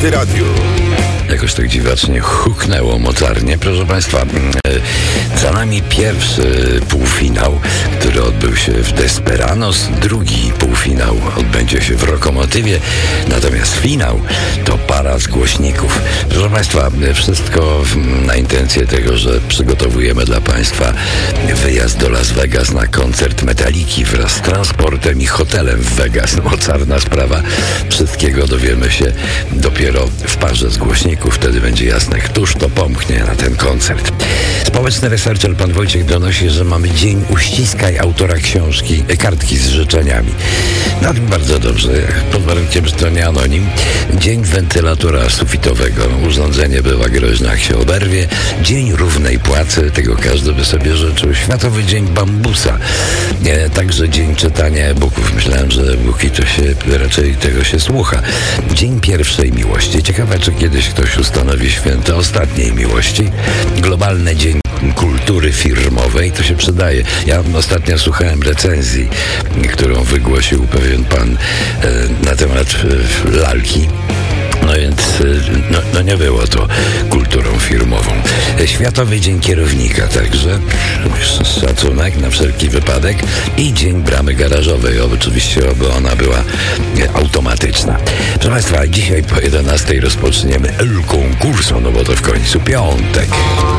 Antyradiu. Jakoś tak dziwacznie huknęło mocarnie. Proszę Państwa, za nami pierwszy półfinał, który odbył się w Desperados. Drugi półfinał odbędzie się w Lokomotywie. Natomiast finał to parad głośników. Proszę Państwa, wszystko na intencję tego, że przygotowujemy dla Państwa wyjazd do Las Vegas na koncert Metaliki wraz z transportem i hotelem w Vegas. Mocarna sprawa. Wszystkiego dowiemy się dopiero w parze z głośników. Wtedy będzie jasne, któż to pomknie na ten koncert. Społeczny researcher pan Wojciech donosi, że mamy dzień uściskaj autora książki, kartki z życzeniami. No bardzo dobrze, pod warunkiem, że to nie anonim. Dzień wentylatora sufitowego. Urządzenie bywa groźne, jak się oberwie. Dzień równej płacy, tego każdy by sobie życzył. Światowy dzień bambusa. Także dzień czytania e-booków. Myślałem, że e-booki to się raczej tego się słucha. Dzień pierwszej miłości. Ciekawe, czy kiedyś ktoś ustanowi święto ostatniej miłości. Globalny dzień kultury firmowej, to się przydaje. Ja ostatnio słuchałem recenzji, którą wygłosił pewien pan na temat lalki. No więc nie było to kulturą firmową. Światowy Dzień Kierownika także, szacunek na wszelki wypadek, i Dzień Bramy Garażowej, oczywiście, aby ona była automatyczna. Proszę Państwa, dzisiaj po 11 rozpoczniemy El Concurso, no bo to w końcu piątek.